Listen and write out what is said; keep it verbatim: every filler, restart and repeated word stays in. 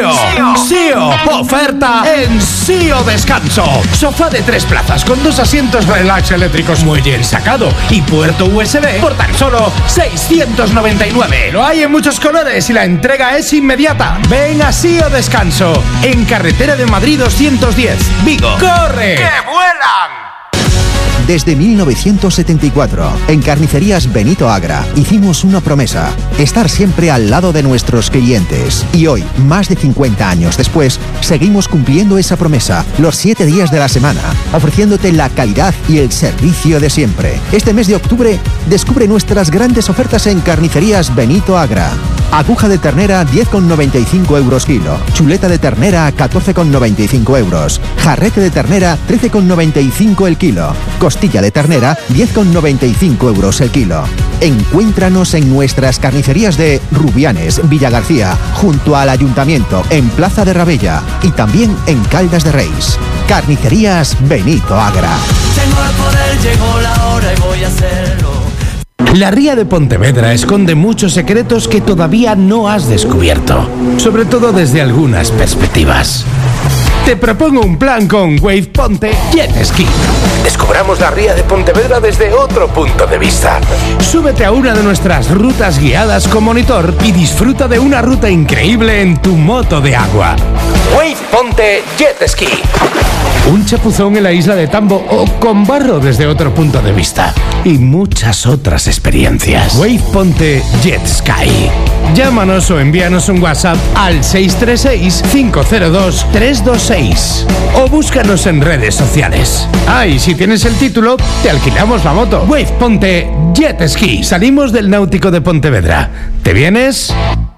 Sío. Sío. Oferta en Sío Descanso. Sofá de tres plazas con dos asientos relax eléctricos, muelle ensacado y puerto U S B por tan solo seiscientos noventa y nueve. Lo hay en muchos colores y la entrega es inmediata. Ven a Sío Descanso en carretera de Madrid doscientos diez, Vigo. ¡Corre! ¡Que vuelan! Desde mil novecientos setenta y cuatro, en Carnicerías Benito Agra, hicimos una promesa: estar siempre al lado de nuestros clientes. Y hoy, más de cincuenta años después, seguimos cumpliendo esa promesa, los siete días de la semana, ofreciéndote la calidad y el servicio de siempre. Este mes de octubre, descubre nuestras grandes ofertas en Carnicerías Benito Agra. Aguja de ternera diez con noventa y cinco euros kilo. Chuleta de ternera catorce con noventa y cinco euros. Jarrete de ternera trece con noventa y cinco el kilo. Costilla de ternera diez con noventa y cinco euros el kilo. Encuéntranos en nuestras carnicerías de Rubianes, Villagarcía, junto al Ayuntamiento, en Plaza de Rabella y también en Caldas de Reis. Carnicerías Benito Agra. Tengo el poder, llegó la hora y voy a hacerlo. La Ría de Pontevedra esconde muchos secretos que todavía no has descubierto, sobre todo desde algunas perspectivas. Te propongo un plan con Wave Ponte Jet Ski. Descubramos la Ría de Pontevedra desde otro punto de vista. Súbete a una de nuestras rutas guiadas con monitor y disfruta de una ruta increíble en tu moto de agua. Wave Ponte Jet Ski. Un chapuzón en la isla de Tambo o con barro desde otro punto de vista. Y muchas otras experiencias. Wave Ponte Jet Sky. Llámanos o envíanos un WhatsApp al seis tres seis, cinco cero dos, tres dos seis. O búscanos en redes sociales. Ah, y si tienes el título, te alquilamos la moto. Wave Ponte Jet Ski. Salimos del Náutico de Pontevedra. ¿Te vienes?